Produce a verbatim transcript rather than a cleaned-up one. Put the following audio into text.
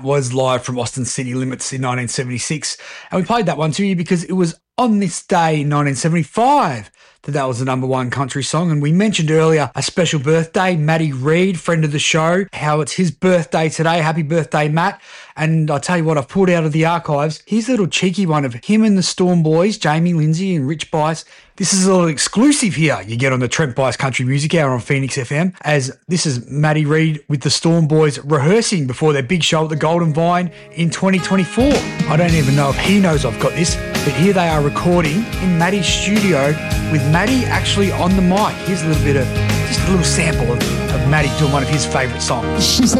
was live from Austin City Limits in nineteen seventy-six. And we played that one to you because it was on this day in nineteen seventy-five that that was the number one country song. And we mentioned earlier a special birthday, Matty Reid, friend of the show, how it's his birthday today. Happy birthday, Matt. And I tell you what, I've pulled out of the archives. Here's a little cheeky one of him and the Storm Boys, Jamie Lindsay and Rich Bice. This is a little exclusive here you get on the Trent Bice Country Music Hour on Phoenix F M, as this is Matty Reid with the Storm Boys rehearsing before their big show at the Golden Vine in twenty twenty-four. I don't even know if he knows I've got this, but here they are recording in Matty's studio with Matty actually on the mic. Here's a little bit of, just a little sample of, of Matty doing one of his favourite songs. She said,